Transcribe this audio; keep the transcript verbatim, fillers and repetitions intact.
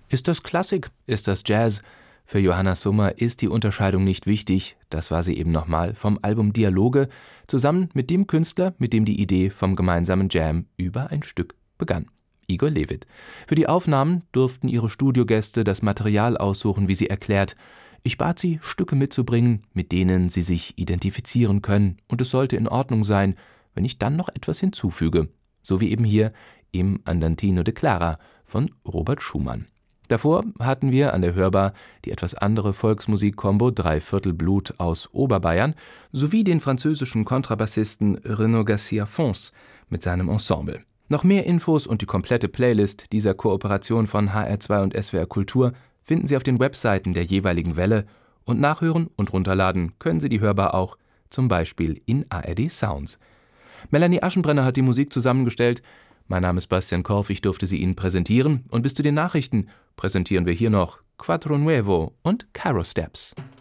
Ist das Klassik? Ist das Jazz? Für Johanna Summer ist die Unterscheidung nicht wichtig. Das war sie eben nochmal vom Album Dialoge, zusammen mit dem Künstler, mit dem die Idee vom gemeinsamen Jam über ein Stück begann. Igor Levit. Für die Aufnahmen durften ihre Studiogäste das Material aussuchen, wie sie erklärt. Ich bat sie, Stücke mitzubringen, mit denen sie sich identifizieren können, und es sollte in Ordnung sein, wenn ich dann noch etwas hinzufüge. So wie eben hier im Andantino de Clara von Robert Schumann. Davor hatten wir an der Hörbar die etwas andere Volksmusik-Kombo Dreiviertel Blut aus Oberbayern sowie den französischen Kontrabassisten Renaud Garcia Fons mit seinem Ensemble. Noch mehr Infos und die komplette Playlist dieser Kooperation von H R zwei und S W R Kultur finden Sie auf den Webseiten der jeweiligen Welle, und nachhören und runterladen können Sie die Hörbar auch, zum Beispiel in A R D Sounds. Melanie Aschenbrenner hat die Musik zusammengestellt. Mein Name ist Bastian Korf, ich durfte sie Ihnen präsentieren, und bis zu den Nachrichten präsentieren wir hier noch Quattro Nuevo und Caro Steps.